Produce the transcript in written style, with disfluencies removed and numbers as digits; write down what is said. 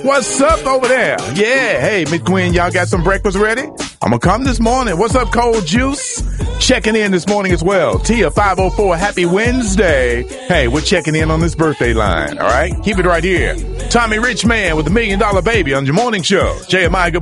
What's up over there? Yeah, hey, Miss Gwen, y'all got some breakfast ready? I'm gonna come this morning. What's up, Cold Juice? Checking in this morning as well. Tia 504, happy Wednesday. Hey, we're checking in on this birthday line, all right? Keep it right here. Tommy Rich Man with the $1 Million Baby on your morning show. Jeremiah, good